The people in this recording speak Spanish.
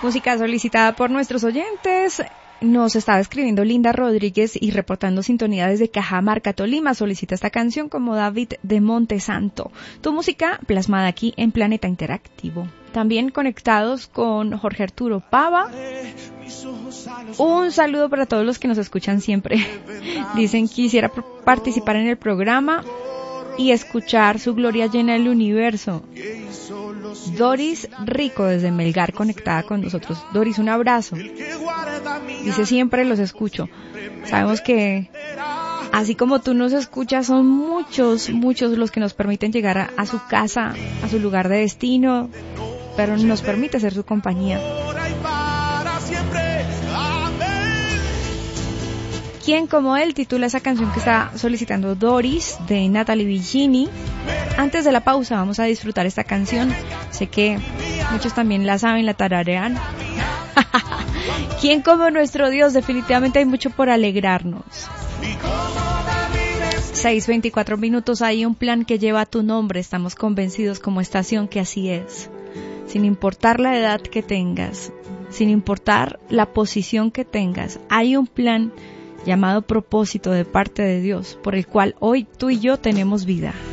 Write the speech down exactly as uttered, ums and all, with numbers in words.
Música solicitada por nuestros oyentes. Nos estaba escribiendo Linda Rodríguez y reportando sintonía desde Cajamarca, Tolima. Solicita esta canción como David de Montesanto. Tu música plasmada aquí en Planeta Interactivo. También conectados con Jorge Arturo Pava. Un saludo para todos los que nos escuchan siempre. Dicen quisiera participar en el programa y escuchar su gloria llena el universo. Doris Rico desde Melgar conectada con nosotros. Doris, un abrazo. Dice siempre los escucho. Sabemos que así como tú nos escuchas, son muchos, muchos los que nos permiten llegar a, a su casa, a su lugar de destino, pero nos permite ser su compañía. ¿Quién como él? Titula esa canción que está solicitando Doris de Natalie Vigini. Antes de la pausa vamos a disfrutar esta canción. Sé que muchos también la saben, la tararean. ¿Quién como nuestro Dios? Definitivamente hay mucho por alegrarnos. seis veinticuatro minutos, hay un plan que lleva tu nombre. Estamos convencidos como estación que así es. Sin importar la edad que tengas, sin importar la posición que tengas, hay un plan llamado propósito de parte de Dios, por el cual hoy tú y yo tenemos vida.